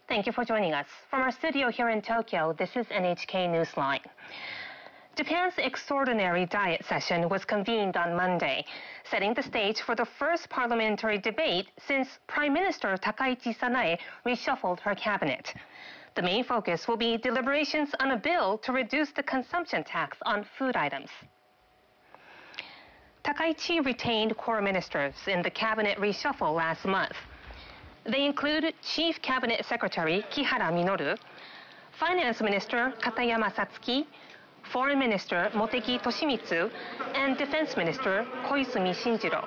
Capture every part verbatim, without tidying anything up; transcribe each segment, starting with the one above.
Thank you for joining us. From our studio here in Tokyo, this is N H K Newsline. Japan's extraordinary diet session was convened on Monday, setting the stage for the first parliamentary debate since Prime Minister Takaichi Sanae reshuffled her cabinet. The main focus will be deliberations on a bill to reduce the consumption tax on food items. Takaichi retained core ministers in the cabinet reshuffle last month. They include Chief Cabinet Secretary Kihara Minoru, Finance Minister Katayama Satsuki, Foreign Minister Motegi Toshimitsu, and Defense Minister Koizumi Shinjiro.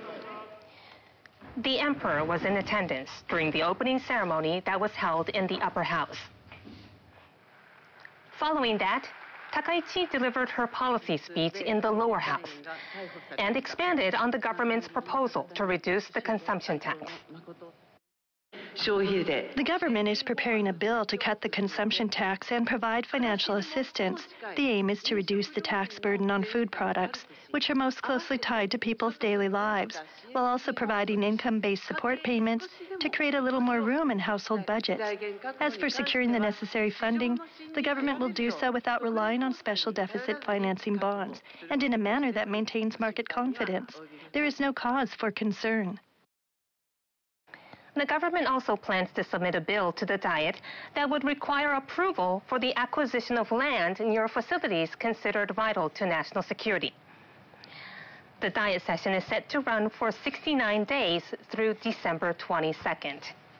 The Emperor was in attendance during the opening ceremony that was held in the upper house. Following that, Takaichi delivered her policy speech in the lower house and expanded on the government's proposal to reduce the consumption tax. The government is preparing a bill to cut the consumption tax and provide financial assistance. The aim is to reduce the tax burden on food products, which are most closely tied to people's daily lives, while also providing income-based support payments to create a little more room in household budgets. As for securing the necessary funding, the government will do so without relying on special deficit financing bonds, and in a manner that maintains market confidence. There is no cause for concern. The government also plans to submit a bill to the Diet that would require approval for the acquisition of land near facilities considered vital to national security. The Diet session is set to run for sixty-nine days through December twenty-second.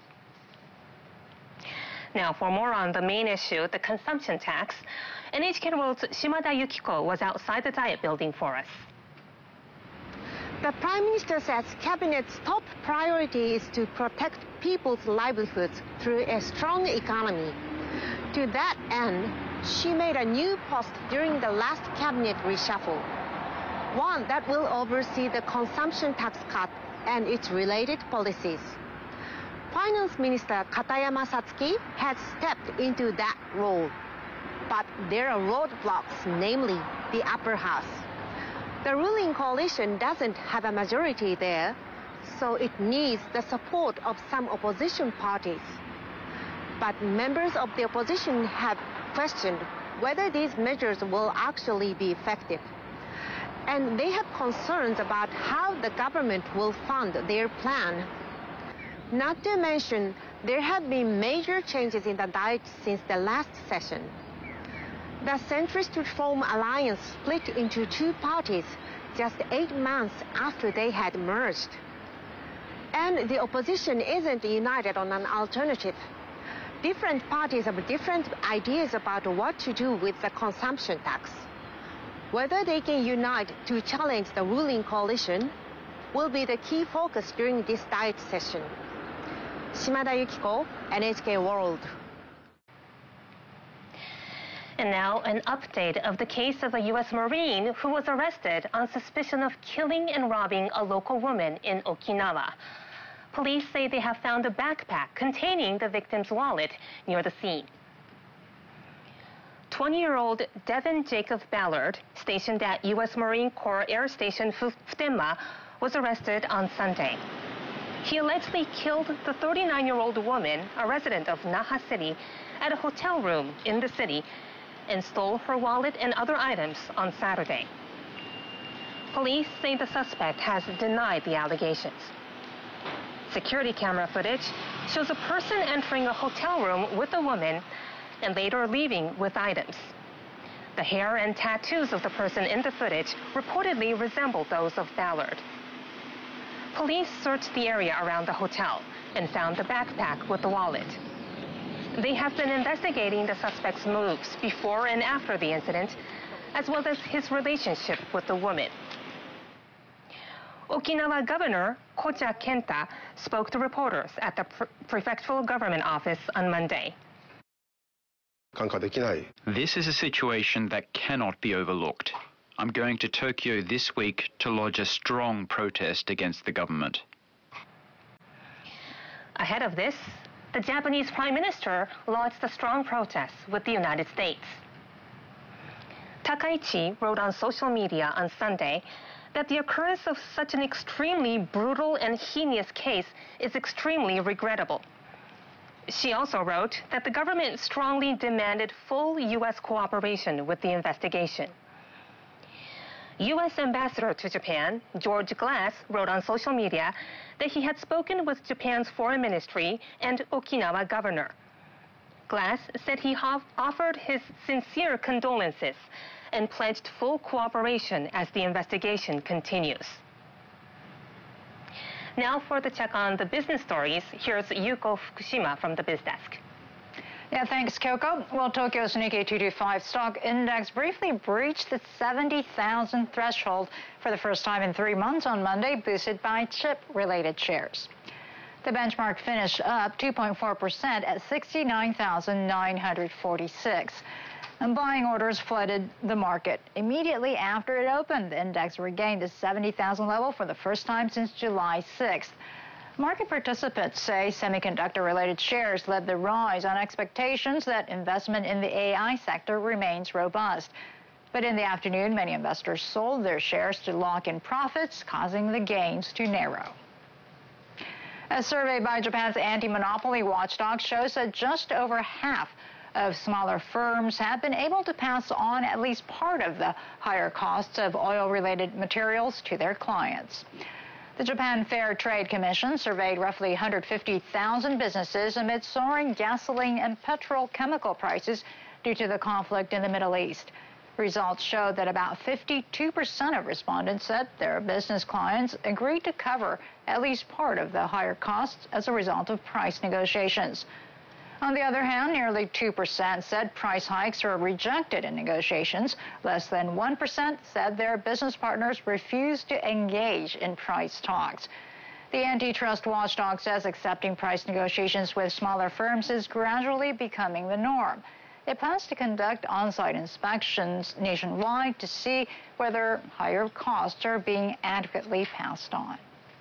Now, for more on the main issue, the consumption tax, N H K World's Shimada Yukiko was outside the Diet building for us. The Prime Minister says Cabinet's top priority is to protect people's livelihoods through a strong economy. To that end, she made a new post during the last Cabinet reshuffle, one that will oversee the consumption tax cut and its related policies. Finance Minister Katayama Satsuki has stepped into that role, but there are roadblocks, namely the upper house. The ruling coalition doesn't have a majority there, so it needs the support of some opposition parties. But members of the opposition have questioned whether these measures will actually be effective. And they have concerns about how the government will fund their plan. Not to mention, there have been major changes in the Diet since the last session. The Centrist Reform Alliance split into two parties just eight months after they had merged. And the opposition isn't united on an alternative. Different parties have different ideas about what to do with the consumption tax. Whether they can unite to challenge the ruling coalition will be the key focus during this Diet session. Shimada Yukiko, N H K World. And now an update of the case of a U S Marine who was arrested on suspicion of killing and robbing a local woman in Okinawa. Police say they have found a backpack containing the victim's wallet near the scene. twenty-year-old Devin Jacob Ballard, stationed at U S Marine Corps Air Station Futenma, was arrested on Sunday. He allegedly killed the thirty-nine-year-old woman, a resident of Naha City, at a hotel room in the city and stole her wallet and other items on Saturday. Police say the suspect has denied the allegations. Security camera footage shows a person entering a hotel room with a woman and later leaving with items. The hair and tattoos of the person in the footage reportedly resemble those of Ballard. Police searched the area around the hotel and found the backpack with the wallet. They have been investigating the suspect's moves before and after the incident, as well as his relationship with the woman. Okinawa Governor Koja Kenta spoke to reporters at the pre prefectural government office on Monday. This is a situation that cannot be overlooked. I'm going to Tokyo this week to lodge a strong protest against the government. Ahead of this, the Japanese Prime Minister lodged a strong protest with the United States. Takaichi wrote on social media on Sunday that the occurrence of such an extremely brutal and heinous case is extremely regrettable. She also wrote that the government strongly demanded full U S cooperation with the investigation. U S Ambassador to Japan, George Glass, wrote on social media that he had spoken with Japan's foreign ministry and Okinawa governor. Glass said he offered his sincere condolences and pledged full cooperation as the investigation continues. Now for the check on the business stories, here's Yuko Fukushima from the Biz Desk. Yeah, thanks, Kyoko. Well, Tokyo's Nikkei two twenty-five stock index briefly breached the seventy thousand threshold for the first time in three months on Monday, boosted by chip-related shares. The benchmark finished up two point four percent at sixty-nine thousand nine hundred forty-six. And buying orders flooded the market. Immediately after it opened, the index regained the seventy thousand level for the first time since July sixth. Market participants say semiconductor-related shares led the rise on expectations that investment in the A I sector remains robust. But in the afternoon, many investors sold their shares to lock in profits, causing the gains to narrow. A survey by Japan's anti-monopoly watchdog shows that just over half of smaller firms have been able to pass on at least part of the higher costs of oil-related materials to their clients. The Japan Fair Trade Commission surveyed roughly one hundred fifty thousand businesses amid soaring gasoline and petrochemical prices due to the conflict in the Middle East. Results showed that about fifty-two percent of respondents said their business clients agreed to cover at least part of the higher costs as a result of price negotiations. On the other hand, nearly two percent said price hikes were rejected in negotiations. Less than one percent said their business partners refused to engage in price talks. The antitrust watchdog says accepting price negotiations with smaller firms is gradually becoming the norm. It plans to conduct on-site inspections nationwide to see whether higher costs are being adequately passed on.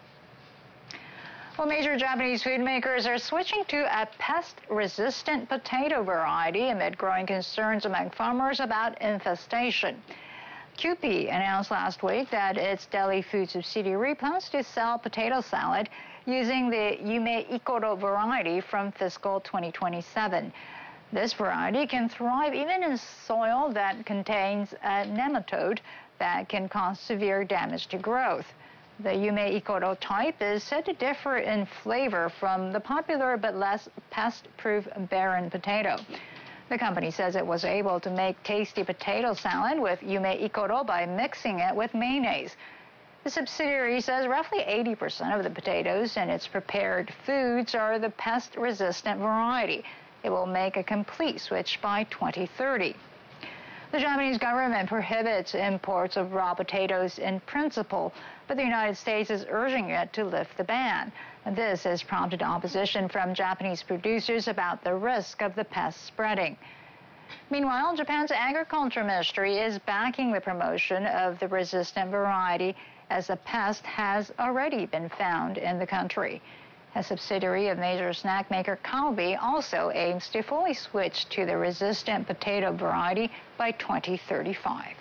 Well, major Japanese food makers are switching to a pest-resistant potato variety amid growing concerns among farmers about infestation. Kewpie announced last week that its deli food subsidiary plans to sell potato salad using the Yume Ikoro variety from fiscal twenty twenty-seven. This variety can thrive even in soil that contains a nematode that can cause severe damage to growth. The Yume Ikoro type is said to differ in flavor from the popular but less pest-proof Baron potato. The company says it was able to make tasty potato salad with Yume Ikoro by mixing it with mayonnaise. The subsidiary says roughly eighty percent of the potatoes in its prepared foods are the pest-resistant variety. It will make a complete switch by twenty thirty. The Japanese government prohibits imports of raw potatoes in principle, but the United States is urging it to lift the ban. This has prompted opposition from Japanese producers about the risk of the pest spreading. Meanwhile, Japan's Agriculture Ministry is backing the promotion of the resistant variety, as the pest has already been found in the country. A subsidiary of major snack maker Calbee also aims to fully switch to the resistant potato variety by twenty thirty-five.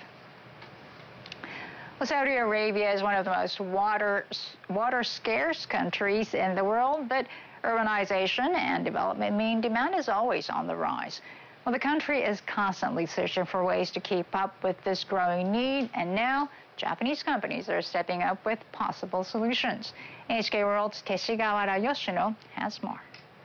Well, Saudi Arabia is one of the most water, water scarce countries in the world, but urbanization and development mean demand is always on the rise. Well, the country is constantly searching for ways to keep up with this growing need, and now Japanese companies are stepping up with possible solutions. N H K World's Teshigawara Yoshino has more.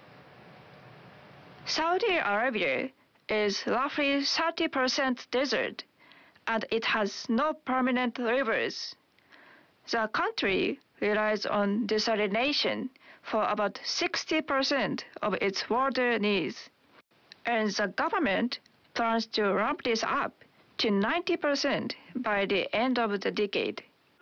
Saudi Arabia is roughly thirty percent desert, and it has no permanent rivers. The country relies on desalination for about sixty percent of its water needs, and the government plans to ramp this up to ninety percent by the end of the decade.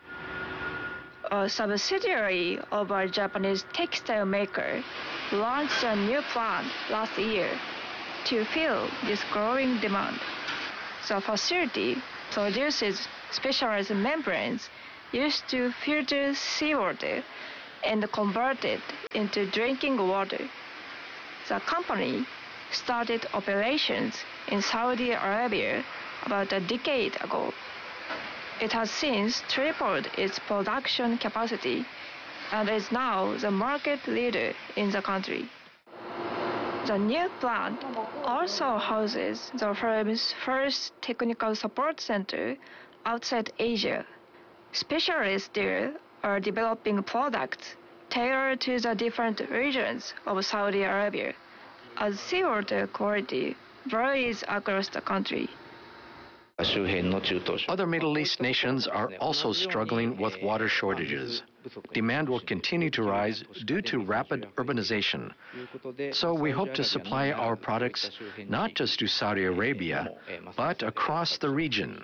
A subsidiary of a Japanese textile maker launched a new plant last year to fill this growing demand. The facility produces specialized membranes used to filter seawater and convert it into drinking water. The company started operations in Saudi Arabia about a decade ago. It has since tripled its production capacity and is now the market leader in the country. The new plant also houses the firm's first technical support center outside Asia. Specialists there are developing products tailored to the different regions of Saudi Arabia, as seawater quality varies across the country. Other Middle East nations are also struggling with water shortages. Demand will continue to rise due to rapid urbanization. So we hope to supply our products not just to Saudi Arabia, but across the region.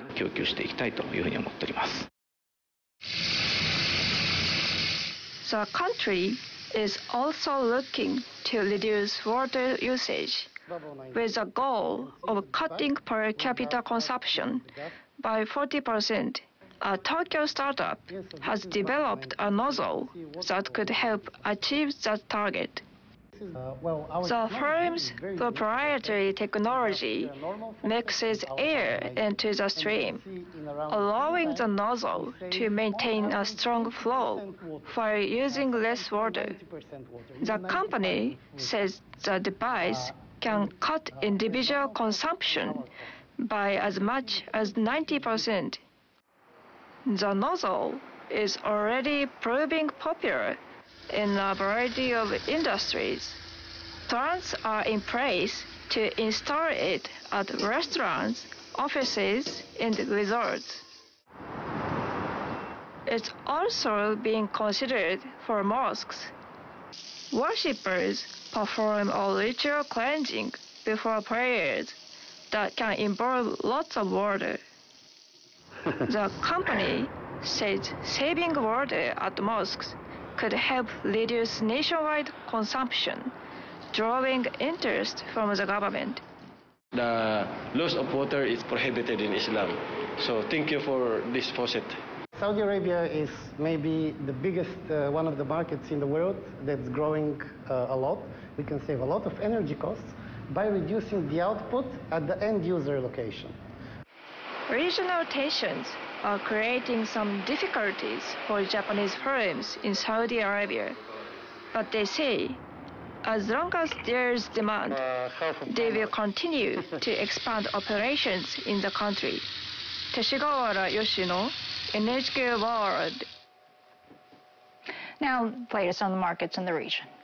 The country is also looking to reduce water usage, with a goal of cutting per capita consumption by forty percent. A Tokyo startup has developed a nozzle that could help achieve that target. The firm's proprietary technology mixes air into the stream, allowing the nozzle to maintain a strong flow while using less water. The company says the device can cut individual consumption by as much as ninety percent. The nozzle is already proving popular in a variety of industries. Plans are in place to install it at restaurants, offices, and resorts. It's also being considered for mosques. Worshippers perform a ritual cleansing before prayers that can involve lots of water. The company says saving water at mosques could help reduce nationwide consumption, drawing interest from the government. The loss of water is prohibited in Islam. So thank you for this faucet. Saudi Arabia is maybe the biggest, uh, one of the markets in the world that's growing uh, a lot. We can save a lot of energy costs by reducing the output at the end user location. Regional tensions are creating some difficulties for Japanese firms in Saudi Arabia, but they say as long as there is demand, they will continue to expand operations in the country. Teshigawara Yoshino, N H K World. Now, latest on the markets in the region.